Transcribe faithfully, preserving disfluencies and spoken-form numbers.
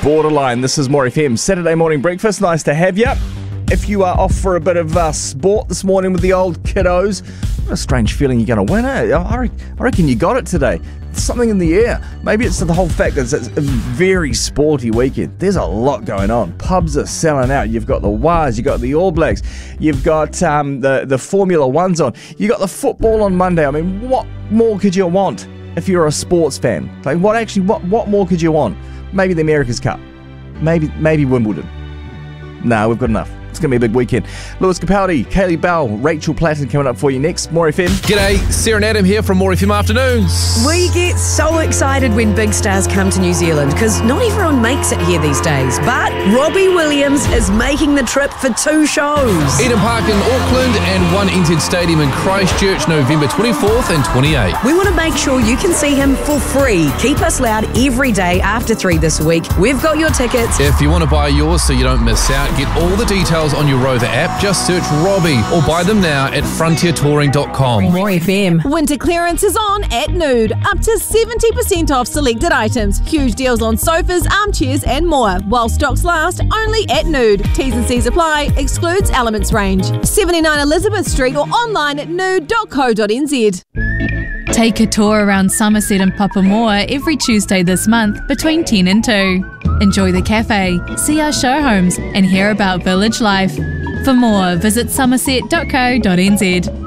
Borderline. This is More F M. Saturday morning breakfast. Nice to have you. If you are off for a bit of uh, sport this morning with the old kiddos, what a strange feeling you're going to win it. I reckon you got it today. There's something in the air. Maybe it's the whole fact that it's a very sporty weekend. There's a lot going on. Pubs are selling out. You've got the Waz, you've got the All Blacks, you've got um, the, the Formula One's on, you've got the football on Monday. I mean, what more could you want if you're a sports fan? Like, what actually, what, what more could you want? Maybe the America's Cup. Maybe maybe Wimbledon. No, we've got enough. It's going to be a big weekend. Lewis Capaldi, Kaylee Bell, Rachel Platten coming up for you next. More F M. G'day, Sarah and Adam here from More F M Afternoons. We get so excited when big stars come to New Zealand because not everyone makes it here these days. But Robbie Williams is making the trip for two shows. Eden Park in Auckland and One N Z Stadium in Christchurch, November twenty-fourth and twenty-eighth. We want to make sure you can see him for free. Keep us loud every day after three this week. We've got your tickets. If you want to buy yours so you don't miss out, get all the details on your Rover app. Just search Robbie or buy them now at frontier touring dot com. More F M. Winter clearance is on at Nude. Up to seventy percent off selected items. Huge deals on sofas, armchairs and more. While stocks last, only at Nude. T's and C's apply. Excludes Elements range. seventy-nine Elizabeth Street or online at nude dot co dot n z. Take a tour around Somerset and Papamoa every Tuesday this month between ten and two. Enjoy the cafe, see our show homes and hear about village life. For more, visit somerset dot co dot n z.